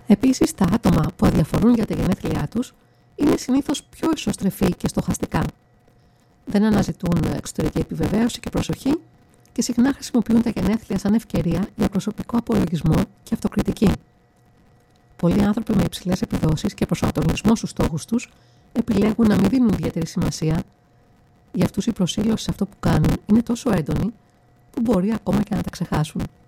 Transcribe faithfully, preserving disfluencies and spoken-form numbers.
Επίσης, τα άτομα που αδιαφορούν για τα γενέθλιά τους είναι συνήθως πιο εσωστρεφή και στοχαστικά. Δεν αναζητούν εξωτερική επιβεβαίωση και προσοχή και συχνά χρησιμοποιούν τα γενέθλια σαν ευκαιρία για προσωπικό απολογισμό και αυτοκριτική. Πολλοί άνθρωποι με υψηλές επιδόσεις και προσανατολισμό στους στόχους τους επιλέγουν να μην δίνουν ιδιαίτερη σημασία. Για αυτούς η προσήλωση σε αυτό που κάνουν είναι τόσο έντονη που μπορεί ακόμα και να τα ξεχάσουν.